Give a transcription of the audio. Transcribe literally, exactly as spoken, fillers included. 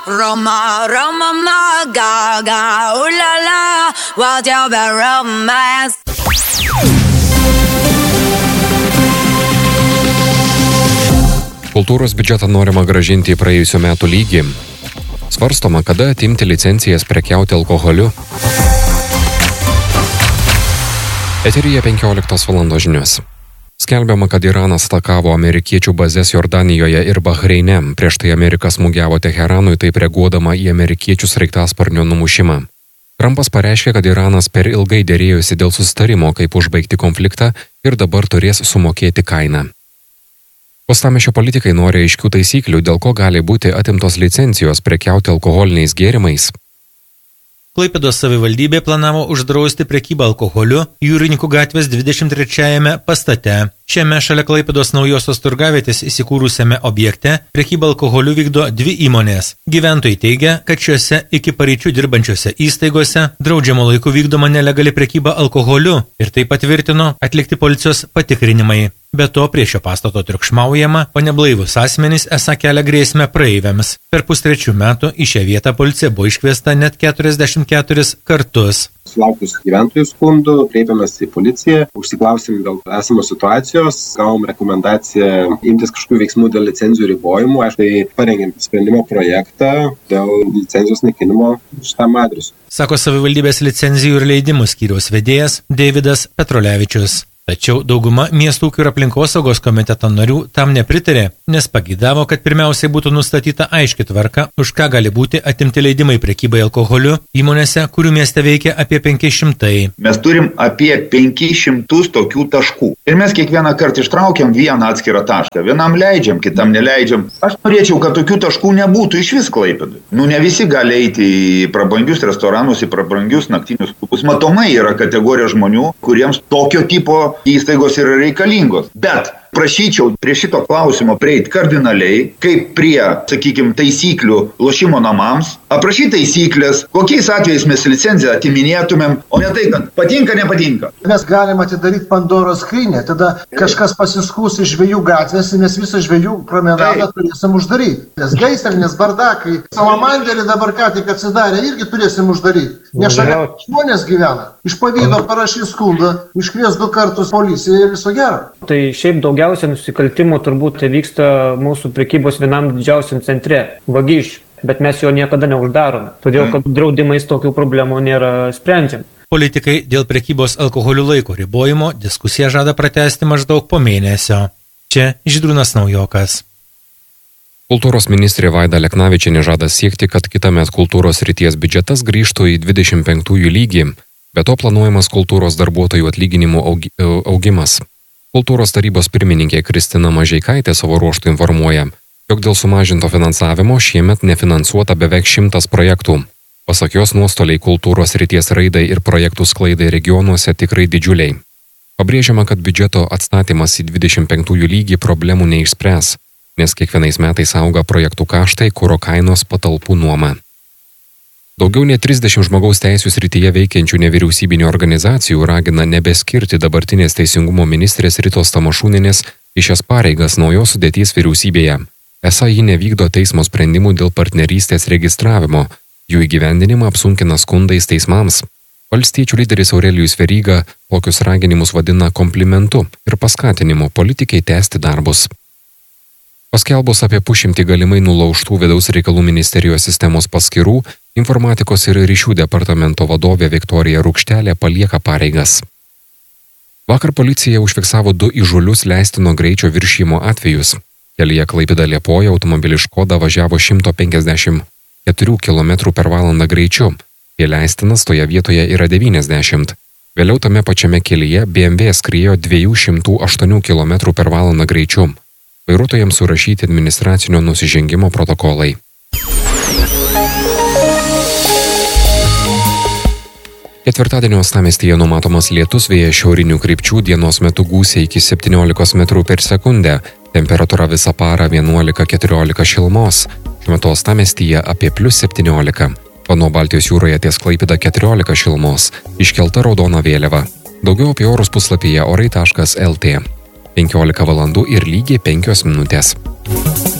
Roma, Roma, ma, ga, ga, ooh la la, what's your bad romance? Kultūros biudžetą norima grąžinti į praėjusių metų lygį. Svarstoma, kada atimti licencijas prekiauti alkoholiu. Eteryje penkioliktos valandos žinios. Skelbiama, kad Iranas atakavo amerikiečių bazes Jordanijoje ir Bahreine. Prieš tai Amerika smūgiavo Teheranui, taip reaguodama į amerikiečių sraigtasparnio numušimą. Trumpas pareiškė, kad Iranas per ilgai dėrėjosi dėl susitarimo, kaip užbaigti konfliktą ir dabar turės sumokėti kainą. Uostamiesčio politikai nori aiškių taisyklių, dėl ko gali būti atimtos licencijos prekiauti alkoholiniais gėrimais. Klaipėdos savivaldybė planavo uždrausti prekybą alkoholiu Jūrininkų gatvės dvidešimt trečiajame pastate. Šiame šalia Klaipėdos naujosios turgavietės įsikūrusiame objekte prekybą alkoholiu vykdo dvi įmonės. Gyventojai teigia, kad šiuose iki paryčių dirbančiose įstaigose draudžiamo laiku vykdoma nelegali prekyba alkoholiu ir tai patvirtino atlikti policijos patikrinimai. Be to, prie šio pastato triukšmaujama, o neblaivus asmenys esą kelia grėsmę praeiviams. Per pustrečių metų į šią vietą policija buvo iškviesta net keturiasdešimt keturis kartus. Sulaukus gyventojų skundų, kreipėmės į policiją, užsiklausėm dėl esamos situacijos, gavom rekomendaciją imtis kažkokių veiksmų dėl licencijų ribojimų. Aš tai parengėm sprendimo projektą dėl licencijos naikinimo šitam adresu. Sako savivaldybės licenzijų ir leidimų skyriaus vedėjas Deividas Petrolevičius. Tačiau dauguma miestų ūkio ir aplinkosaugos komiteto narių tam nepritarė, nes pageidavo, kad pirmiausiai būtų nustatyta aiški tvarka, už ką gali būti atimti leidimai prekybai alkoholiu įmonėse, kurių mieste veikia apie penki šimtai. Mes turim apie penkis šimtus tokių taškų. Ir mes kiekvieną kartą ištraukiam vieną atskirą tašką. Vienam leidžiam, kitam neleidžiam. Aš norėčiau, kad tokių taškų nebūtų iš vis Klaipėdoj. Nu, ne visi gali eiti į prabangius restoranus, į prabangius naktinius klubus. Matomai yra kategorija žmonių, kuriems tokio tipo įstaigos yra reikalingos. Bet prašyčiau prie šito klausimo prieiti kardinaliai, kaip prie, sakykime, taisyklių lošimo namams, aprašyti taisyklės, kokiais atvejais mes licenciją atiminėtumėm, o ne tai, kad patinka, nepatinka. Mes galim atidaryti Pandoros skrynią, tada kažkas pasiskūs iš žvejų gatvės, nes visą žvejų promenadą turėsim uždaryti. Nes gaisrinės bardakai, Salamandėlį dabar ką tik atsidarė, irgi turėsim uždaryti. Nes šalia žmonės gyvena. Iš pavydo parašys skundą, iškvies du kartus policiją ir viso gero. Tai šiaip daugiausia nusikaltimų turbūt vyksta mūsų prekybos vienam didžiausiam centre – Vagišių. Bet mes jo niekada neuždarome, todėl kad draudimais tokių problemų nėra sprendžiam. Politikai dėl prekybos alkoholiu laiko ribojimo diskusiją žada pratęsti maždaug po mėnesio. Čia Žydrūnas Naujokas. Kultūros ministrė Vaida Leknavičienė žada siekti, kad kitąmet kultūros srities biudžetas grįžtų į dvidešimt penktųjų lygį, be to planuojamas kultūros darbuotojų atlyginimų augi, augimas. Kultūros tarybos pirmininkė Kristina Mažeikaitė savo ruožtu informuoja, jog dėl sumažinto finansavimo šiemet nefinansuota beveik šimtas projektų. Pasak jos, nuostoliai kultūros srities raidai ir projektų sklaidai regionuose tikrai didžiuliai. Pabrėžiama, kad biudžeto atstatymas į dvidešimt penktųjų lygį problemų neišspręs, nes kiekvienais metais auga projektų kaštai, kuro kainos, patalpų nuoma. Daugiau nei trisdešimt žmogaus teisių srityje veikiančių nevyriausybinių organizacijų ragina nebeskirti dabartinės teisingumo ministrės Ritos Tamašūnienės į šias pareigas naujos sudėties vyriausybėje. Esą ji nevykdo teismo sprendimų dėl partnerystės registravimo, jų įgyvendinimą apsunkina skundais teismams. Valstiečių lyderis Aurelijus Veryga tokius raginimus vadina komplimentu ir paskatinimu politikai tęsti darbus. Paskelbus apie pusšimtį galimai nulaužtų vidaus reikalų ministerijos sistemos paskyrų, informatikos ir ryšių departamento vadovė Viktorija Rukštelė palieka pareigas. Vakar policija užfiksavo du įžūlius leistino greičio viršijimo atvejus. Kelyje Klaipėda-Liepoja automobilis Škoda važiavo šimtas penkiasdešimt keturi kilometrai per valandą greičiu, kai leistinas toje vietoje yra devyniasdešimt. Vėliau tame pačiame kelyje B M W skriejo dviejų šimtų aštuonių kilometrų per valandą greičiu. Vairuotojams surašyti administracinio nusižengimo protokolai. Ketvirtadienio uostamiestyje numatomas lietus, vėjas šiaurinių krypčių, dienos metu gūsiai iki septyniolikos metrų per sekundę, temperatūra visą parą vienuolika keturiolika šilumos, šiuo metu uostamiestyje apie plius septyniolika, Pano Baltijos jūroje ties Klaipėda keturiolika šilumos, iškelta raudona vėliava. Daugiau apie orus puslapyje orai taškas el tė. penkiolika valandų ir lygiai penkios minutės.